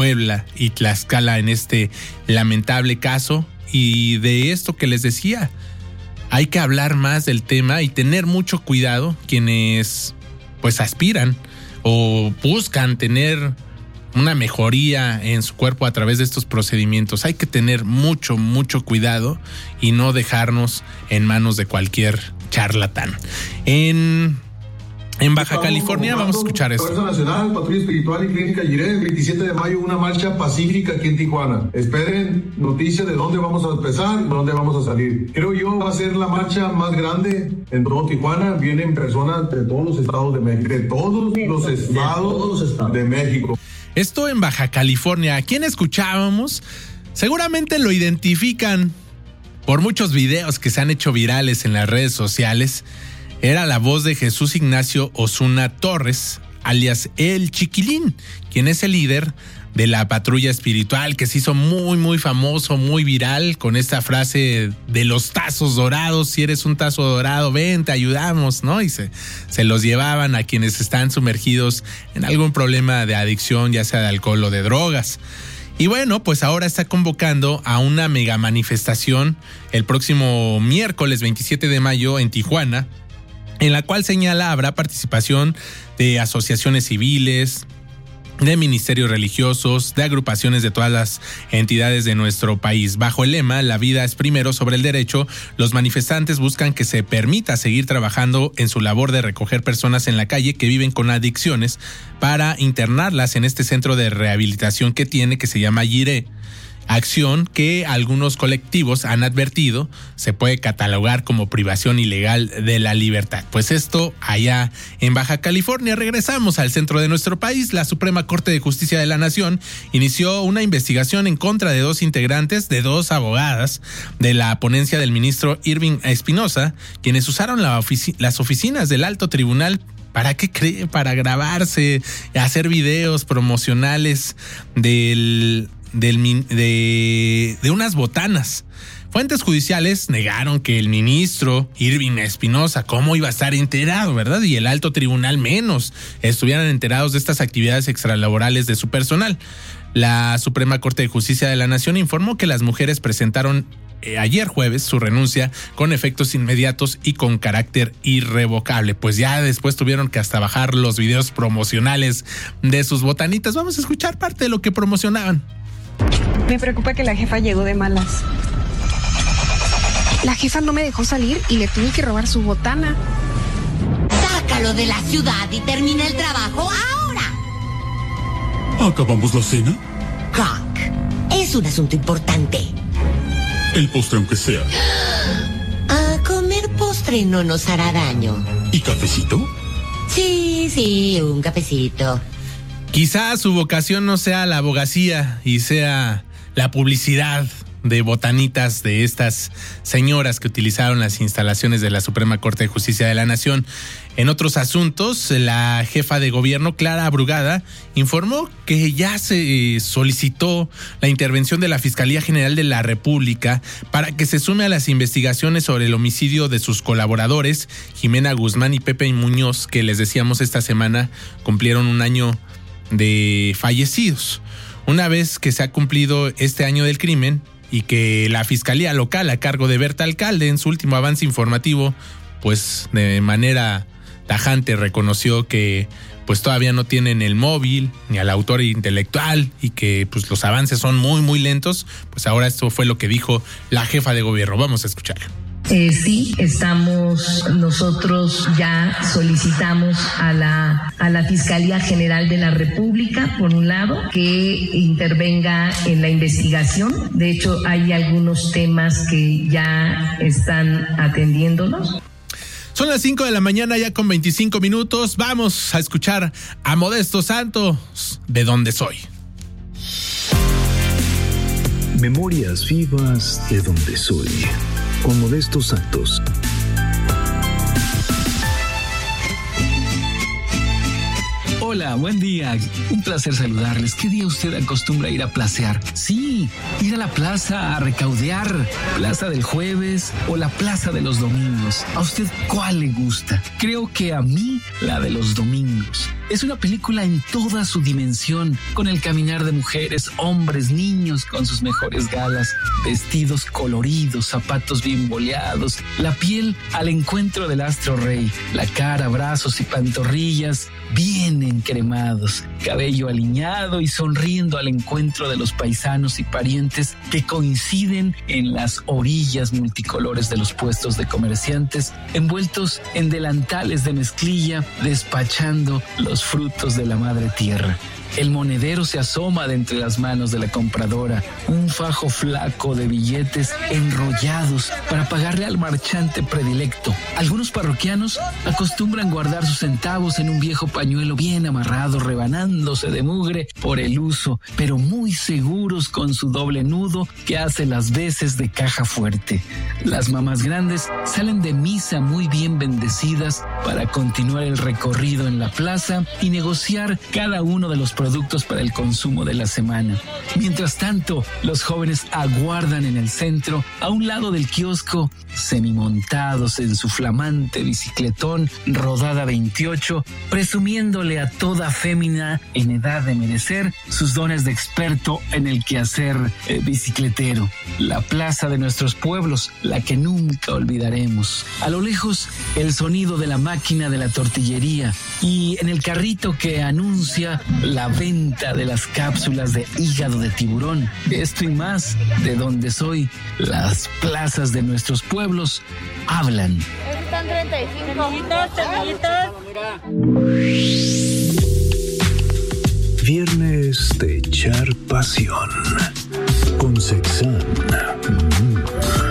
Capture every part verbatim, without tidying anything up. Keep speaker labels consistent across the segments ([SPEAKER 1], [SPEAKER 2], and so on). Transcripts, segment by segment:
[SPEAKER 1] Puebla y Tlaxcala en este lamentable caso. Y de esto que les decía, hay que hablar más del tema y tener mucho cuidado quienes pues aspiran o buscan tener una mejoría en su cuerpo a través de estos procedimientos. Hay que tener mucho, mucho cuidado y no dejarnos en manos de cualquier charlatán. En, en Baja California vamos a escuchar esto.
[SPEAKER 2] Fuerza Nacional, Patrulla Espiritual y Clínica Jiré, el veintisiete de mayo, una marcha pacífica aquí en Tijuana. Esperen noticias de dónde vamos a empezar y dónde vamos a salir. Creo yo va a ser la marcha más grande en todo Tijuana. Vienen personas de todos los estados de México, de todos los estados de México.
[SPEAKER 1] Esto en Baja California. ¿A quién escuchábamos? Seguramente lo identifican por muchos videos que se han hecho virales en las redes sociales. Era la voz de Jesús Ignacio Osuna Torres, alias El Chiquilín, quien es el líder de la Patrulla Espiritual, que se hizo muy, muy famoso, muy viral con esta frase de los tazos dorados. Si eres un tazo dorado, ven, te ayudamos, ¿no? Y se, se los llevaban a quienes están sumergidos en algún problema de adicción, ya sea de alcohol o de drogas. Y bueno, pues ahora está convocando a una mega manifestación el próximo miércoles veintisiete de mayo en Tijuana, en la cual señala habrá participación de asociaciones civiles, de ministerios religiosos, de agrupaciones de todas las entidades de nuestro país. Bajo el lema "La vida es primero sobre el derecho", los manifestantes buscan que se permita seguir trabajando en su labor de recoger personas en la calle que viven con adicciones para internarlas en este centro de rehabilitación que tiene, que se llama Jiré. Acción que algunos colectivos han advertido se puede catalogar como privación ilegal de la libertad. Pues esto allá en Baja California. Regresamos al centro de nuestro país. La Suprema Corte de Justicia de la Nación inició una investigación en contra de dos integrantes, de dos abogadas de la ponencia del ministro Irving Espinosa, quienes usaron la ofici- las oficinas del Alto Tribunal. ¿Para qué cree? Para grabarse, hacer videos promocionales del... Del, de, de unas botanas. Fuentes judiciales negaron que el ministro Irving Espinosa, ¿cómo iba a estar enterado, verdad? Y el alto tribunal menos, estuvieran enterados de estas actividades extralaborales de su personal. La Suprema Corte de Justicia de la Nación informó que las mujeres presentaron eh, ayer jueves su renuncia con efectos inmediatos y con carácter irrevocable. Pues ya después tuvieron que hasta bajar los videos promocionales de sus botanitas. Vamos a escuchar parte de lo que promocionaban.
[SPEAKER 3] Me preocupa que la jefa llegó de malas. La jefa no me dejó salir y le tuve que robar su botana.
[SPEAKER 4] Sácalo de la ciudad y termina el trabajo ahora.
[SPEAKER 5] ¿Acabamos la cena?
[SPEAKER 4] Hank, es un asunto importante.
[SPEAKER 5] El postre aunque sea.
[SPEAKER 4] A comer postre no nos hará daño.
[SPEAKER 5] ¿Y cafecito?
[SPEAKER 4] Sí, sí, un cafecito.
[SPEAKER 1] Quizás su vocación no sea la abogacía y sea la publicidad de botanitas de estas señoras que utilizaron las instalaciones de la Suprema Corte de Justicia de la Nación. En otros asuntos, la jefa de gobierno, Clara Brugada, informó que ya se solicitó la intervención de la Fiscalía General de la República para que se sume a las investigaciones sobre el homicidio de sus colaboradores, Jimena Guzmán y Pepe Muñoz, que les decíamos esta semana cumplieron un año de fallecidos. Una vez que se ha cumplido este año del crimen y que la Fiscalía Local a cargo de Berta Alcalde en su último avance informativo, pues de manera tajante reconoció que pues todavía no tienen el móvil ni al autor intelectual y que pues los avances son muy muy lentos, pues ahora esto fue lo que dijo la jefa de gobierno. Vamos a escucharlo.
[SPEAKER 6] Eh, sí, estamos, nosotros ya solicitamos a la, a la Fiscalía General de la República, por un lado, que intervenga en la investigación. De hecho, hay algunos temas que ya están atendiéndonos.
[SPEAKER 1] Son las cinco de la mañana ya con veinticinco minutos. Vamos a escuchar a Modesto Santos, ¿De dónde soy?
[SPEAKER 7] Memorias vivas de donde soy, con Modesto Santos.
[SPEAKER 8] Hola, buen día. Un placer saludarles. ¿Qué día usted acostumbra ir a placear? Sí, ir a la plaza a recaudear. ¿Plaza del jueves o la plaza de los domingos? ¿A usted cuál le gusta? Creo que a mí la de los domingos. Es una película en toda su dimensión, con el caminar de mujeres, hombres, niños con sus mejores galas, vestidos coloridos, zapatos bien boleados, la piel al encuentro del astro rey, la cara, brazos y pantorrillas bien encremados, cabello aliñado y sonriendo al encuentro de los paisanos y parientes que coinciden en las orillas multicolores de los puestos de comerciantes, envueltos en delantales de mezclilla, despachando los frutos de la madre tierra. El monedero se asoma de entre las manos de la compradora, un fajo flaco de billetes enrollados para pagarle al marchante predilecto. Algunos parroquianos acostumbran guardar sus centavos en un viejo pañuelo bien amarrado, rebanándose de mugre por el uso, pero muy seguros con su doble nudo que hace las veces de caja fuerte. Las mamás grandes salen de misa muy bien bendecidas para continuar el recorrido en la plaza y negociar cada uno de los productos para el consumo de la semana. Mientras tanto, los jóvenes aguardan en el centro, a un lado del kiosco, semimontados en su flamante bicicletón rodada veintiocho, presumiéndole a toda fémina en edad de merecer sus dones de experto en el quehacer eh, bicicletero. La plaza de nuestros pueblos, la que nunca olvidaremos. A lo lejos, el sonido de la máquina de la tortillería y en el carrito que anuncia la venta de las cápsulas de hígado de tiburón. Esto y más, de donde soy, las plazas de nuestros pueblos hablan.
[SPEAKER 9] Están treinta y cinco.
[SPEAKER 7] Viernes de echar pasión con Sexan. Mm.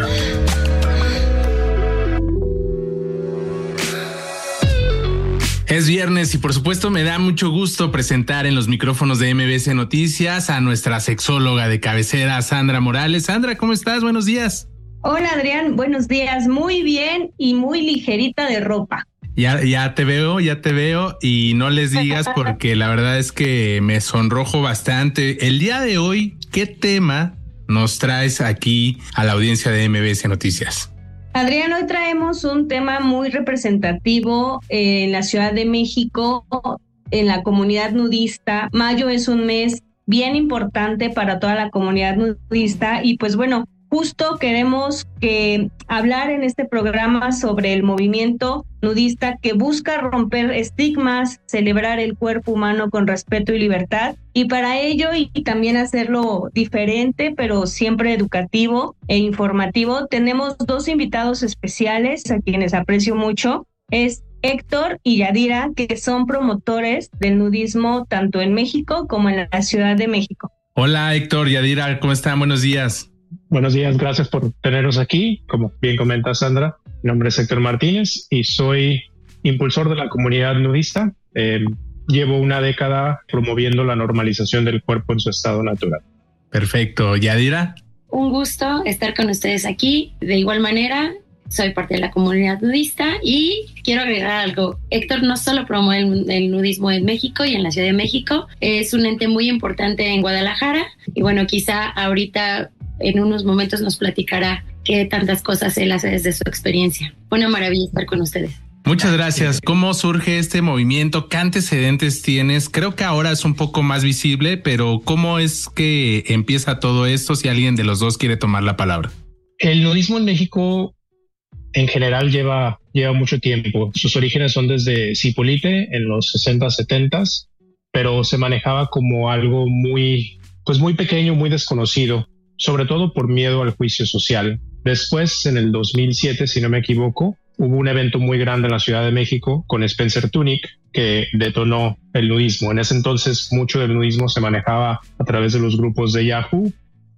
[SPEAKER 1] Es viernes y por supuesto me da mucho gusto presentar en los micrófonos de M B S Noticias a nuestra sexóloga de cabecera, Sandra Morales. Sandra, ¿cómo estás? Buenos días.
[SPEAKER 10] Hola Adrián, buenos días. Muy bien y muy ligerita de ropa.
[SPEAKER 1] Ya, ya te veo, ya te veo y no les digas porque la verdad es que me sonrojo bastante. El día de hoy, ¿qué tema nos traes aquí a la audiencia de M B S Noticias?
[SPEAKER 10] Adrián, hoy traemos un tema muy representativo en la Ciudad de México, en la comunidad nudista. Mayo es un mes bien importante para toda la comunidad nudista y pues bueno, justo queremos que hablar en este programa sobre el movimiento nudista que busca romper estigmas, celebrar el cuerpo humano con respeto y libertad, y para ello y también hacerlo diferente, pero siempre educativo e informativo, tenemos dos invitados especiales a quienes aprecio mucho. Es Héctor y Yadira, que son promotores del nudismo tanto en México como en la Ciudad de México.
[SPEAKER 1] Hola Héctor, Yadira, ¿cómo están? Buenos días.
[SPEAKER 11] Buenos días, gracias por tenernos aquí. Como bien comenta Sandra, mi nombre es Héctor Martínez y soy impulsor de la comunidad nudista. Eh, llevo una década promoviendo la normalización del cuerpo en su estado natural.
[SPEAKER 1] Perfecto. ¿Yadira?
[SPEAKER 12] Un gusto estar con ustedes aquí. De igual manera, soy parte de la comunidad nudista y quiero agregar algo. Héctor no solo promueve el, el nudismo en México y en la Ciudad de México, es un ente muy importante en Guadalajara y bueno, quizá ahorita en unos momentos nos platicará qué tantas cosas él hace desde su experiencia. Una maravilla estar con ustedes.
[SPEAKER 1] Muchas gracias. ¿Cómo surge este movimiento? ¿Qué antecedentes tienes? Creo que ahora es un poco más visible, pero ¿cómo es que empieza todo esto si alguien de los dos quiere tomar la palabra?
[SPEAKER 11] El nudismo en México en general lleva, lleva mucho tiempo. Sus orígenes son desde Zipolite en los sesenta, setenta, pero se manejaba como algo muy, pues muy pequeño, muy desconocido, sobre todo por miedo al juicio social. Después, en el dos mil siete, si no me equivoco, hubo un evento muy grande en la Ciudad de México con Spencer Tunick que detonó el nudismo. En ese entonces, mucho del nudismo se manejaba a través de los grupos de Yahoo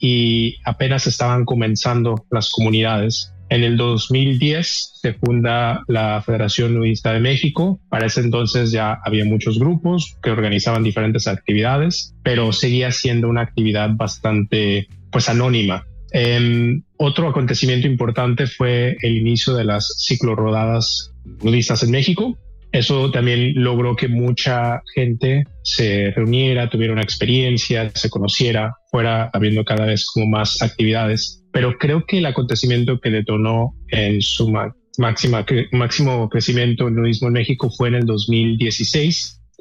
[SPEAKER 11] y apenas estaban comenzando las comunidades. En el dos mil diez se funda la Federación Nudista de México. Para ese entonces ya había muchos grupos que organizaban diferentes actividades, pero seguía siendo una actividad bastante pues anónima. Eh, otro acontecimiento importante fue el inicio de las ciclorodadas nudistas en México. Eso también logró que mucha gente se reuniera, tuviera una experiencia, se conociera, fuera habiendo cada vez como más actividades. Pero creo que el acontecimiento que detonó en su máxima, máximo crecimiento el nudismo en México fue en el dos mil dieciséis,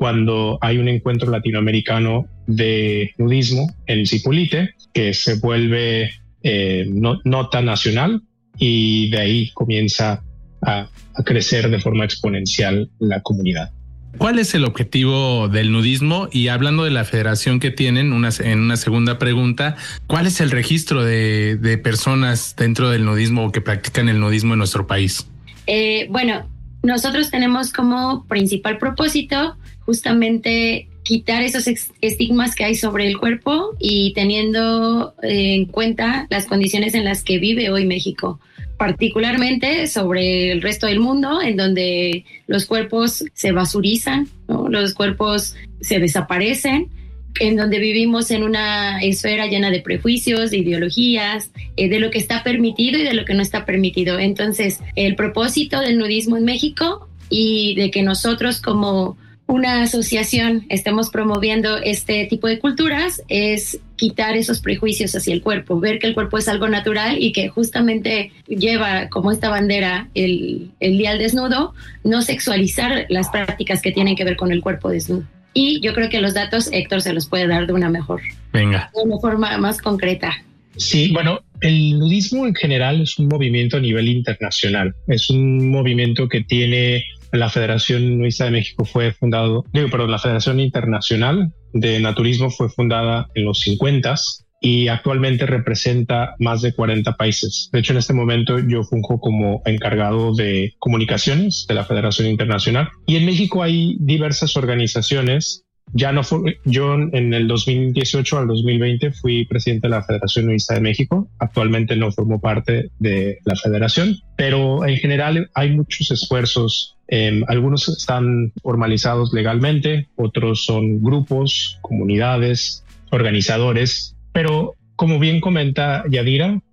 [SPEAKER 11] cuando hay un encuentro latinoamericano de nudismo en Zipolite, que se vuelve eh, no, nota nacional, y de ahí comienza a, a crecer de forma exponencial la comunidad.
[SPEAKER 1] ¿Cuál es el objetivo del nudismo? Y hablando de la federación que tienen, una, en una segunda pregunta, ¿cuál es el registro de, de personas dentro del nudismo o que practican el nudismo en nuestro país?
[SPEAKER 12] Eh, bueno, nosotros tenemos como principal propósito justamente quitar esos estigmas que hay sobre el cuerpo y teniendo en cuenta las condiciones en las que vive hoy México, particularmente sobre el resto del mundo, en donde los cuerpos se basurizan, ¿no? Los cuerpos se desaparecen, en donde vivimos en una esfera llena de prejuicios, de ideologías, eh, de lo que está permitido y de lo que no está permitido. Entonces, el propósito del nudismo en México y de que nosotros como una asociación estemos promoviendo este tipo de culturas es quitar esos prejuicios hacia el cuerpo, ver que el cuerpo es algo natural y que justamente lleva como esta bandera el, el Día del Desnudo, no sexualizar las prácticas que tienen que ver con el cuerpo desnudo. Y yo creo que los datos Héctor se los puede dar de una mejor,
[SPEAKER 1] Venga.
[SPEAKER 12] de una forma más concreta.
[SPEAKER 11] Sí, bueno, el nudismo en general es un movimiento a nivel internacional. Es un movimiento que tiene la Federación Nudista de México fue fundado, digo, perdón, la Federación Internacional de Naturismo fue fundada en los cincuentas y actualmente representa más de cuarenta países. De hecho, en este momento yo funjo como encargado de comunicaciones de la Federación Internacional y en México hay diversas organizaciones. Ya no fue, yo en el dos mil dieciocho al dos mil veinte fui presidente de la Federación Nudista de México. Actualmente no formo parte de la federación, pero en general hay muchos esfuerzos. Eh, algunos están formalizados legalmente, otros son grupos, comunidades, organizadores. Pero como bien comenta Yadira,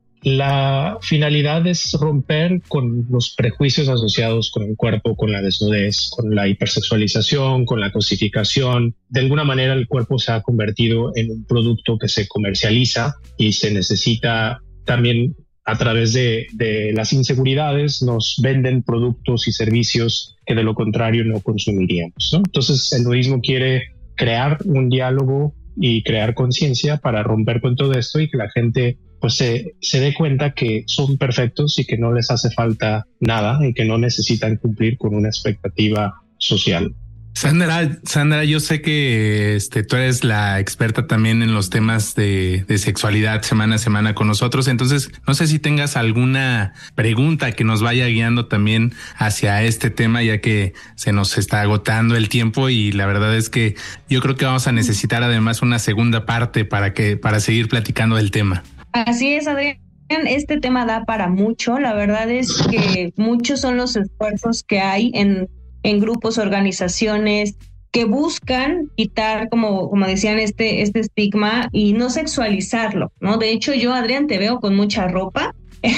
[SPEAKER 11] la finalidad es romper con los prejuicios asociados con el cuerpo, con la desnudez, con la hipersexualización, con la cosificación. De alguna manera el cuerpo se ha convertido en un producto que se comercializa y se necesita también a través de, de las inseguridades, nos venden productos y servicios que de lo contrario no consumiríamos, ¿no? Entonces el nudismo quiere crear un diálogo y crear conciencia para romper con todo esto y que la gente pues se, se dé cuenta que son perfectos y que no les hace falta nada y que no necesitan cumplir con una expectativa social.
[SPEAKER 1] Sandra, Sandra, yo sé que este, tú eres la experta también en los temas de, de sexualidad semana a semana con nosotros. Entonces, no sé si tengas alguna pregunta que nos vaya guiando también hacia este tema, ya que se nos está agotando el tiempo y la verdad es que yo creo que vamos a necesitar además una segunda parte para que para seguir platicando del tema.
[SPEAKER 10] Así es, Adrián. Este tema da para mucho. La verdad es que muchos son los esfuerzos que hay en en grupos, organizaciones que buscan quitar, como, como decían, este, este estigma y no sexualizarlo, ¿no? De hecho, yo, Adrián, te veo con mucha ropa.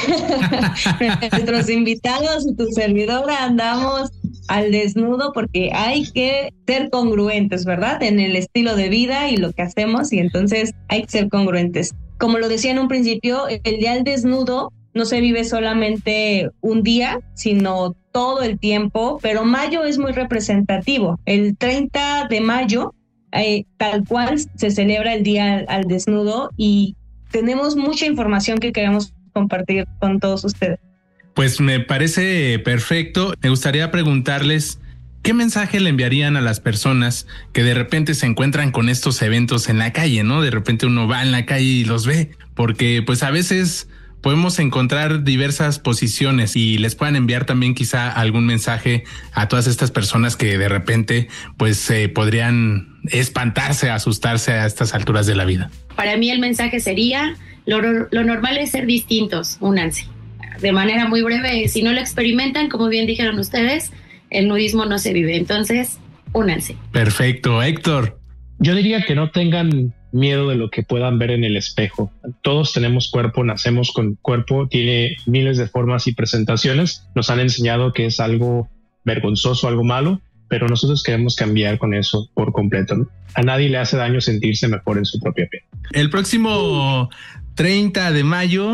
[SPEAKER 10] Nuestros invitados y tu servidora andamos al desnudo porque hay que ser congruentes, ¿verdad? En el estilo de vida y lo que hacemos, y entonces hay que ser congruentes. Como lo decía en un principio, el Día del Desnudo no se vive solamente un día, sino todo el tiempo, pero mayo es muy representativo. El treinta de mayo, eh, tal cual, se celebra el Día al, al Desnudo y tenemos mucha información que queremos compartir con todos ustedes.
[SPEAKER 1] Pues me parece perfecto. Me gustaría preguntarles ¿qué mensaje le enviarían a las personas que de repente se encuentran con estos eventos en la calle, ¿no? De repente uno va en la calle y los ve, porque pues a veces podemos encontrar diversas posiciones y les puedan enviar también quizá algún mensaje a todas estas personas que de repente pues eh, podrían espantarse, asustarse a estas alturas de la vida.
[SPEAKER 12] Para mí el mensaje sería, lo, lo normal es ser distintos, únanse. De manera muy breve, si no lo experimentan, como bien dijeron ustedes, el nudismo no se vive, entonces únanse.
[SPEAKER 1] Perfecto, Héctor.
[SPEAKER 11] Yo diría que no tengan miedo de lo que puedan ver en el espejo. Todos tenemos cuerpo, nacemos con cuerpo, tiene miles de formas y presentaciones. Nos han enseñado que es algo vergonzoso, algo malo, pero nosotros queremos cambiar con eso por completo, ¿no? A nadie le hace daño sentirse mejor en su propia piel.
[SPEAKER 1] El próximo treinta de mayo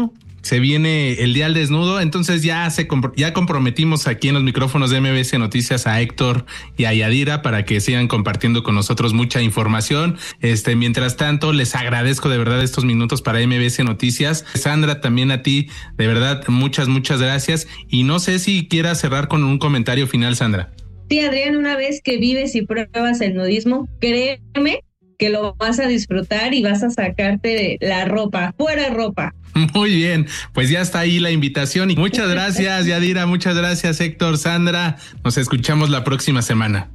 [SPEAKER 1] se viene el Día del Desnudo, entonces ya se ya comprometimos aquí en los micrófonos de M B S Noticias a Héctor y a Yadira para que sigan compartiendo con nosotros mucha información. Este, mientras tanto, les agradezco de verdad estos minutos para M B S Noticias. Sandra, también a ti, de verdad, muchas, muchas gracias. Y no sé si quieras cerrar con un comentario final, Sandra.
[SPEAKER 10] Sí, Adrián, una vez que vives y pruebas el nudismo, créeme que lo vas a disfrutar y vas a sacarte la ropa, fuera ropa.
[SPEAKER 1] Muy bien, pues ya está ahí la invitación y muchas gracias, Yadira, muchas gracias, Héctor, Sandra, nos escuchamos la próxima semana.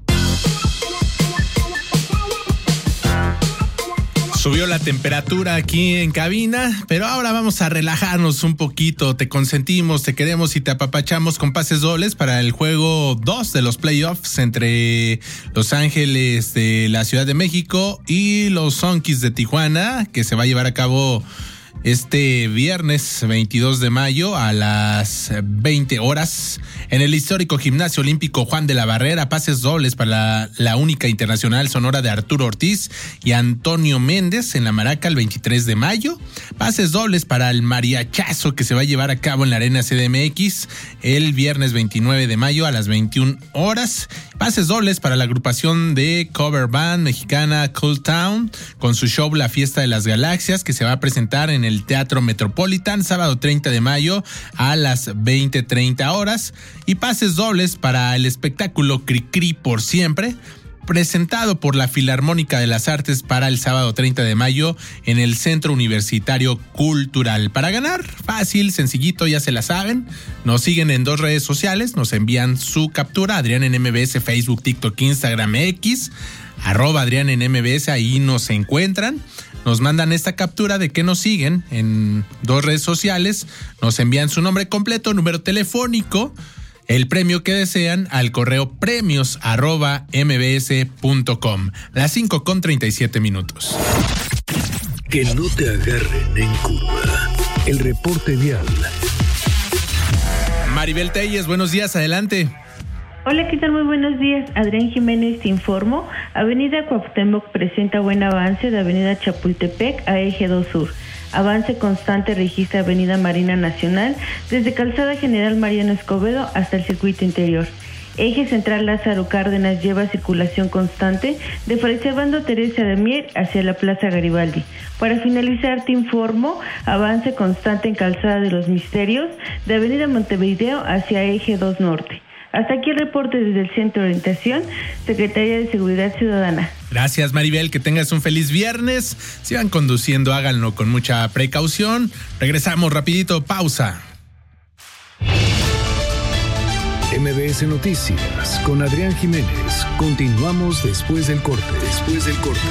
[SPEAKER 1] Subió la temperatura aquí en cabina, pero ahora vamos a relajarnos un poquito. Te consentimos, te queremos y te apapachamos con pases dobles para el juego dos de los playoffs entre Los Ángeles de la Ciudad de México y los Zonkis de Tijuana, que se va a llevar a cabo este viernes veintidós de mayo a las veinte horas en el histórico Gimnasio Olímpico Juan de la Barrera. Pases dobles para la, la única internacional sonora de Arturo Ortiz y Antonio Méndez en la Maraca el veintitrés de mayo. Pases dobles para el mariachazo que se va a llevar a cabo en la Arena C D M X el viernes veintinueve de mayo a las veintiuna horas. Pases dobles para la agrupación de cover band mexicana Cool Town con su show La Fiesta de las Galaxias, que se va a presentar en el Teatro Metropolitan sábado treinta de mayo a las veinte treinta horas. Y pases dobles para el espectáculo Cricri por Siempre, presentado por la Filarmónica de las Artes para el sábado treinta de mayo en el Centro Universitario Cultural. Para ganar, fácil, sencillito, ya se la saben. Nos siguen en dos redes sociales, nos envían su captura, Adrián en M B S, Facebook, TikTok, Instagram, X, arroba Adrián en M B S, ahí nos encuentran. Nos mandan esta captura de que nos siguen en dos redes sociales, nos envían su nombre completo, número telefónico, el premio que desean al correo premios arroba mbs punto com. Las cinco con treinta y siete minutos.
[SPEAKER 7] Que no te agarren en curva. El reporte vial.
[SPEAKER 1] Maribel Telles, buenos días, adelante.
[SPEAKER 13] Hola, ¿qué tal? Muy buenos días. Adrián Jiménez te informo. Avenida Cuauhtémoc presenta buen avance de Avenida Chapultepec a Eje dos Sur. Avance constante registra Avenida Marina Nacional desde Calzada General Mariano Escobedo hasta el circuito interior. Eje central Lázaro Cárdenas lleva circulación constante de Fray Servando Teresa de Mier hacia la Plaza Garibaldi. Para finalizar, te informo, avance constante en Calzada de los Misterios de Avenida Montevideo hacia Eje dos Norte. Hasta aquí el reporte desde el Centro de Orientación, Secretaría de Seguridad Ciudadana.
[SPEAKER 1] Gracias, Maribel, que tengas un feliz viernes. Sigan conduciendo, háganlo con mucha precaución. Regresamos rapidito, pausa.
[SPEAKER 7] M B S Noticias con Adrián Jiménez. Continuamos después del corte. Después del corte.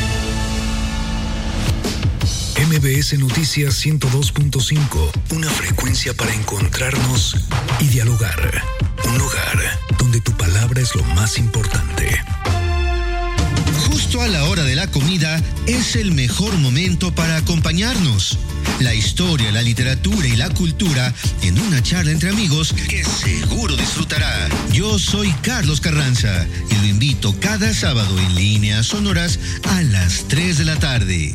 [SPEAKER 7] M B S Noticias ciento dos punto cinco, una frecuencia para encontrarnos y dialogar. Un lugar donde tu palabra es lo más importante.
[SPEAKER 14] Justo a la hora de la comida es el mejor momento para acompañarnos. La historia, la literatura y la cultura en una charla entre amigos que seguro disfrutará. Yo soy Carlos Carranza y lo invito cada sábado en Líneas Sonoras a las tres de la tarde.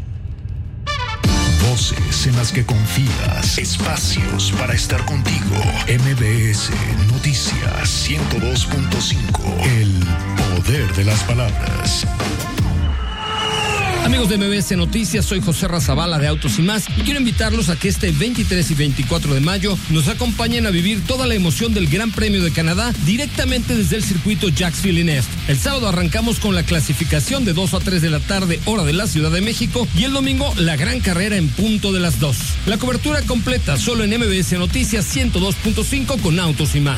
[SPEAKER 7] Voces en las que confías, espacios para estar contigo. M B S Noticias ciento dos punto cinco. El poder de las palabras.
[SPEAKER 15] Amigos de M B S Noticias, soy José Razabala de Autos y Más y quiero invitarlos a que este veintitrés y veinticuatro de mayo nos acompañen a vivir toda la emoción del Gran Premio de Canadá directamente desde el circuito Jacques Villeneuve. El sábado arrancamos con la clasificación de dos a tres de la tarde, hora de la Ciudad de México, y el domingo la gran carrera en punto de las dos. La cobertura completa solo en M B S Noticias ciento dos punto cinco con Autos y Más.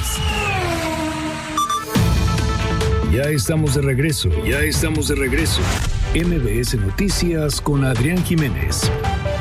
[SPEAKER 7] Ya estamos de regreso, ya estamos de regreso. M B S Noticias con Adrián Jiménez.